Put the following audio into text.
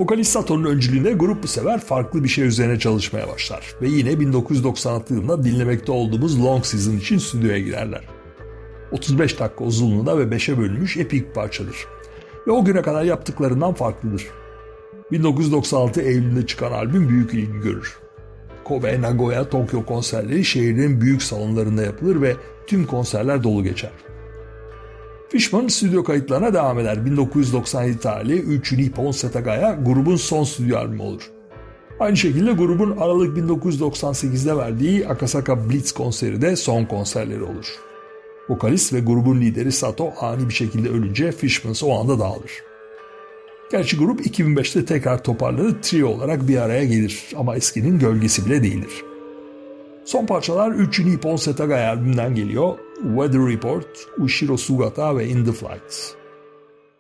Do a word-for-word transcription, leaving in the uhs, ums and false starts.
Vokalist Sato'nun öncülüğünde grup bu sefer farklı bir şey üzerine çalışmaya başlar ve yine bin dokuz yüz doksan altı yılında dinlemekte olduğumuz Long Season için stüdyoya girerler. otuz beş dakika uzunluğunda ve beşe bölünmüş epik bir parçadır ve o güne kadar yaptıklarından farklıdır. bin dokuz yüz doksan altı Eylül'de çıkan albüm büyük ilgi görür. Kobe, Nagoya, Tokyo konserleri şehirlerin büyük salonlarında yapılır ve tüm konserler dolu geçer. Fishman stüdyo kayıtlarına devam eder. bin dokuz yüz doksan yedi tarihli üç Nippon Setagaya grubun son stüdyo albümü olur. Aynı şekilde grubun Aralık bin dokuz yüz doksan sekizde verdiği Akasaka Blitz konseri de son konserleri olur. Vokalist ve grubun lideri Sato ani bir şekilde ölünce Fishman o anda dağılır. Gerçi grup iki bin beşte tekrar toparlanıp trio olarak bir araya gelir ama eskinin gölgesi bile değildir. Son parçalar üç Nippon Setagaya albümünden geliyor. Weather Report, Ushiro Sugata ve In the Flight.